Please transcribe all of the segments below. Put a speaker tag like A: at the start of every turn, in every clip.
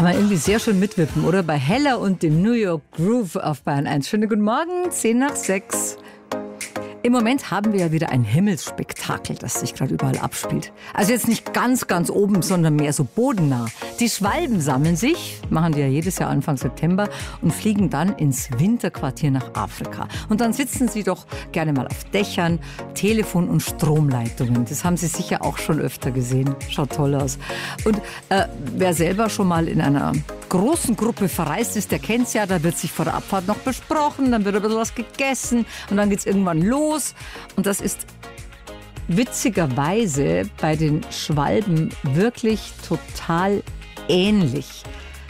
A: Kann man irgendwie sehr schön mitwippen, oder? Bei Heller und dem New York Groove auf Bayern 1. Schönen guten Morgen, 5:10. Im Moment haben wir ja wieder ein Himmelsspektakel, das sich gerade überall abspielt. Also jetzt nicht ganz oben, sondern mehr so bodennah. Die Schwalben sammeln sich, machen die ja jedes Jahr Anfang September und fliegen dann ins Winterquartier nach Afrika. Und dann sitzen sie doch gerne mal auf Dächern, Telefon- und Stromleitungen. Das haben Sie sicher auch schon öfter gesehen. Schaut toll aus. Und wer selber schon mal in einer großen Gruppe verreist ist, der kennt's ja, da wird sich vor der Abfahrt noch besprochen, dann wird ein bisschen was gegessen und dann geht's irgendwann los. Und das ist witzigerweise bei den Schwalben wirklich total ähnlich.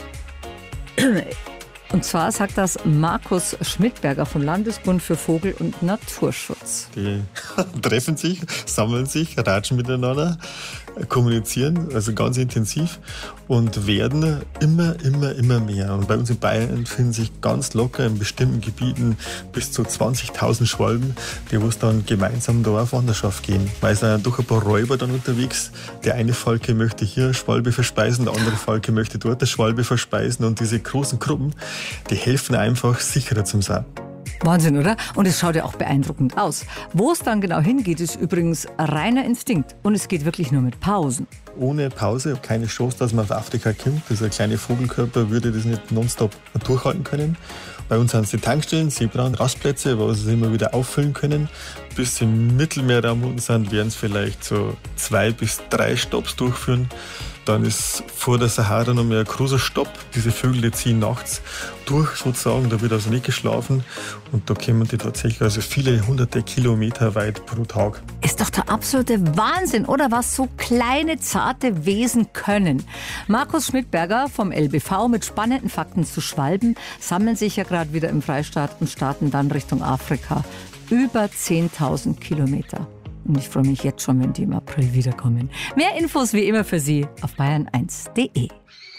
A: Und zwar sagt das Markus Schmidberger vom Landesbund für Vogel- und Naturschutz.
B: Die treffen sich, sammeln sich, ratschen miteinander, kommunizieren, also ganz intensiv und werden immer mehr. Und bei uns in Bayern finden sich ganz locker in bestimmten Gebieten bis zu 20.000 Schwalben, die wo es dann gemeinsam da auf Wanderschaft gehen. Weil es sind ja doch ein paar Räuber dann unterwegs. Der eine Falke möchte hier eine Schwalbe verspeisen, der andere Falke möchte dort eine Schwalbe verspeisen und diese großen Gruppen, die helfen einfach, sicherer zu sein.
A: Wahnsinn, oder? Und es schaut ja auch beeindruckend aus. Wo es dann genau hingeht, ist übrigens reiner Instinkt. Und es geht wirklich nur mit Pausen.
B: Ohne Pause, keine Chance, dass man auf Afrika kommt. Dieser kleine Vogelkörper würde das nicht nonstop durchhalten können. Bei uns sind es die Tankstellen, Seebrand, Rastplätze, wo sie immer wieder auffüllen können. Bis sie im Mittelmeerraum unten sind, werden es vielleicht so 2 bis 3 Stopps durchführen. Dann ist vor der Sahara noch mehr ein großer Stopp. Diese Vögel, die ziehen nachts durch sozusagen, da wird also nicht geschlafen. Und da kommen die tatsächlich also viele hunderte Kilometer weit pro Tag.
A: Ist doch der absolute Wahnsinn, oder was so kleine, zarte Wesen können. Markus Schmidberger vom LBV mit spannenden Fakten zu Schwalben sammeln sich ja gerade wieder im Freistaat und starten dann Richtung Afrika. Über 10.000 Kilometer. Und ich freue mich jetzt schon, wenn die im April wiederkommen. Mehr Infos wie immer für Sie auf bayern1.de.